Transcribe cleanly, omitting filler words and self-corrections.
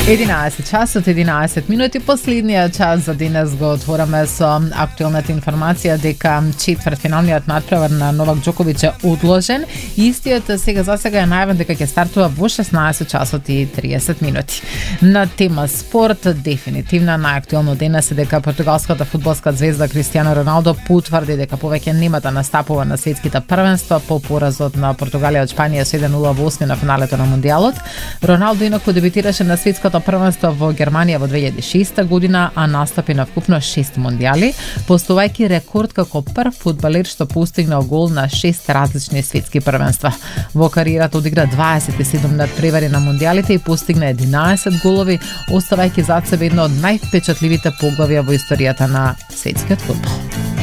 11 часот 11 минути, последниот час за денес го отвораме со актуелната информација дека четвртфиналниот натпревар на Новак Џоковиќ е одложен. Истиот сега е најавен дека ќе стартува во 16 часот и 30 минути. На тема спорт, дефинитивно најактуелно денес е дека португалската фудбалска звезда Кристијано Роналдо потврди дека повеќе нема да настапува на светските првенства по поразот на Португалија од Шпанија со 1-0 во осмина финалето на мондијалот. Роналдо инаку дебитираше на светското првенство во Германија во 2006 година, а настапи на вкупно 6 мондијали, постувајќи рекорд како прв фудбалер што постигнал гол на 6 различни светски првенства. Во кариерата одигра 27 надпревари на мондијалите и постигна 11 голови, оставајќи зад себе едно од највпечатливите поглавја во историјата на светскиот фудбал.